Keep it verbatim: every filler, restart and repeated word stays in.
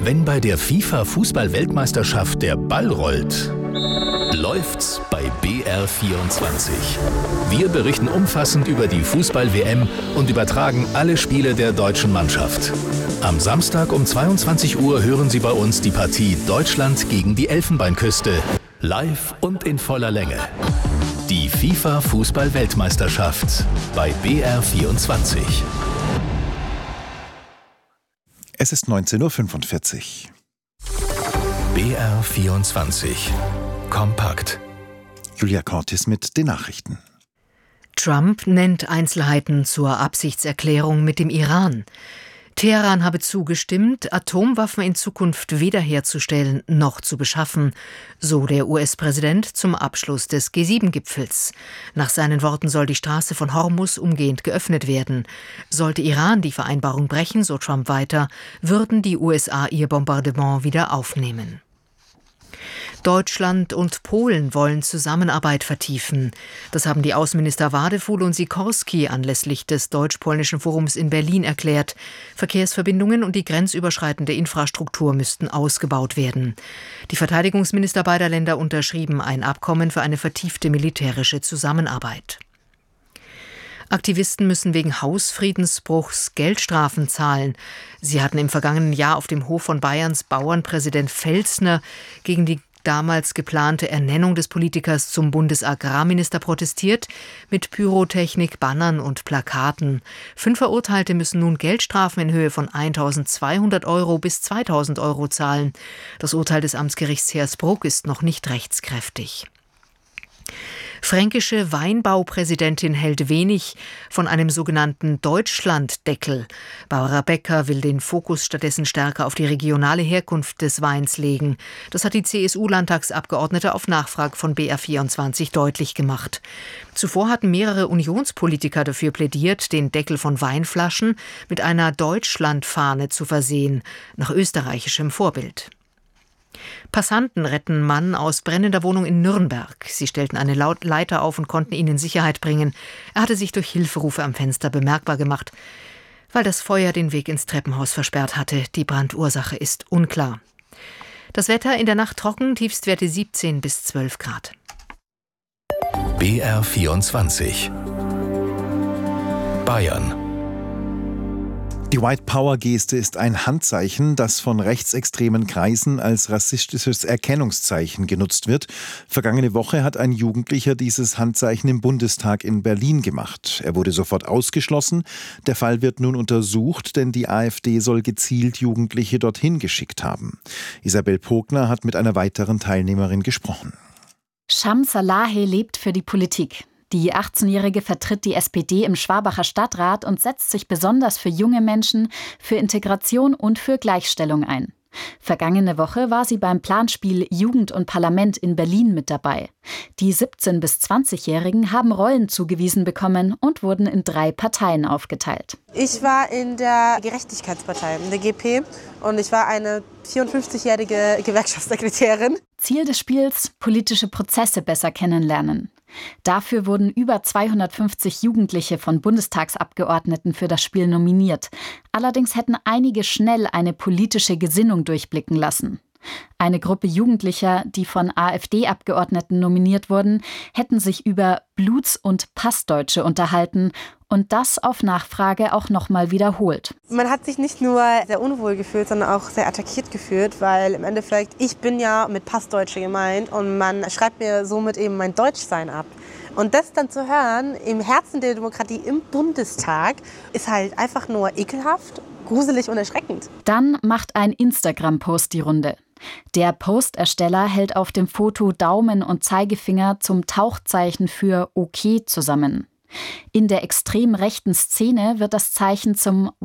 Wenn bei der FIFA-Fußball-Weltmeisterschaft der Ball rollt, läuft's bei B R vierundzwanzig. Wir berichten umfassend über die Fußball-W M und übertragen alle Spiele der deutschen Mannschaft. Am Samstag um zweiundzwanzig Uhr hören Sie bei uns die Partie Deutschland gegen die Elfenbeinküste. Live und in voller Länge. Die FIFA-Fußball-Weltmeisterschaft bei B R vierundzwanzig. Es ist neunzehn Uhr fünfundvierzig. B R vierundzwanzig. Kompakt. Julia Cortis mit den Nachrichten. Trump nennt Einzelheiten zur Absichtserklärung mit dem Iran. Teheran habe zugestimmt, Atomwaffen in Zukunft weder herzustellen noch zu beschaffen, so der U S-Präsident zum Abschluss des G sieben Gipfels. Nach seinen Worten soll die Straße von Hormuz umgehend geöffnet werden. Sollte Iran die Vereinbarung brechen, so Trump weiter, würden die U S A ihr Bombardement wieder aufnehmen. Deutschland und Polen wollen Zusammenarbeit vertiefen. Das haben die Außenminister Wadefuhl und Sikorski anlässlich des Deutsch-Polnischen Forums in Berlin erklärt. Verkehrsverbindungen und die grenzüberschreitende Infrastruktur müssten ausgebaut werden. Die Verteidigungsminister beider Länder unterschrieben ein Abkommen für eine vertiefte militärische Zusammenarbeit. Aktivisten müssen wegen Hausfriedensbruchs Geldstrafen zahlen. Sie hatten im vergangenen Jahr auf dem Hof von Bayerns Bauernpräsident Pfälzner gegen die damals geplante Ernennung des Politikers zum Bundesagrarminister protestiert, mit Pyrotechnik, Bannern und Plakaten. Fünf Verurteilte müssen nun Geldstrafen in Höhe von eintausendzweihundert Euro bis zweitausend Euro zahlen. Das Urteil des Amtsgerichts Hersbruck ist noch nicht rechtskräftig. Fränkische Weinbaupräsidentin hält wenig von einem sogenannten Deutschlanddeckel. Barbara Becker will den Fokus stattdessen stärker auf die regionale Herkunft des Weins legen. Das hat die C S U-Landtagsabgeordnete auf Nachfrage von B R vierundzwanzig deutlich gemacht. Zuvor hatten mehrere Unionspolitiker dafür plädiert, den Deckel von Weinflaschen mit einer Deutschlandfahne zu versehen, nach österreichischem Vorbild. Passanten retten Mann aus brennender Wohnung in Nürnberg. Sie stellten eine Leiter auf und konnten ihn in Sicherheit bringen. Er hatte sich durch Hilferufe am Fenster bemerkbar gemacht, weil das Feuer den Weg ins Treppenhaus versperrt hatte. Die Brandursache ist unklar. Das Wetter in der Nacht trocken, Tiefstwerte siebzehn bis zwölf Grad. B R vierundzwanzig. Bayern. Die White Power-Geste ist ein Handzeichen, das von rechtsextremen Kreisen als rassistisches Erkennungszeichen genutzt wird. Vergangene Woche hat ein Jugendlicher dieses Handzeichen im Bundestag in Berlin gemacht. Er wurde sofort ausgeschlossen. Der Fall wird nun untersucht, denn die AfD soll gezielt Jugendliche dorthin geschickt haben. Isabel Pogner hat mit einer weiteren Teilnehmerin gesprochen. Shams Salahe lebt für die Politik. Die achtzehnjährige vertritt die S P D im Schwabacher Stadtrat und setzt sich besonders für junge Menschen, für Integration und für Gleichstellung ein. Vergangene Woche war sie beim Planspiel Jugend und Parlament in Berlin mit dabei. Die siebzehn- bis zwanzigjährigen haben Rollen zugewiesen bekommen und wurden in drei Parteien aufgeteilt. Ich war in der Gerechtigkeitspartei, in der G P, und ich war eine vierundfünfzigjährige Gewerkschaftssekretärin. Ziel des Spiels: politische Prozesse besser kennenlernen. Dafür wurden über zweihundertfünfzig Jugendliche von Bundestagsabgeordneten für das Spiel nominiert. Allerdings hätten einige schnell eine politische Gesinnung durchblicken lassen. Eine Gruppe Jugendlicher, die von AfD-Abgeordneten nominiert wurden, hätten sich über Bluts- und Passdeutsche unterhalten und das auf Nachfrage auch nochmal wiederholt. Man hat sich nicht nur sehr unwohl gefühlt, sondern auch sehr attackiert gefühlt, weil im Endeffekt, ich bin ja mit Passdeutsche gemeint und man schreibt mir somit eben mein Deutschsein ab. Und das dann zu hören im Herzen der Demokratie im Bundestag ist halt einfach nur ekelhaft, gruselig und erschreckend. Dann macht ein Instagram-Post die Runde. Der Postersteller hält auf dem Foto Daumen und Zeigefinger zum Tauchzeichen für OK zusammen. In der extrem rechten Szene wird das Zeichen zum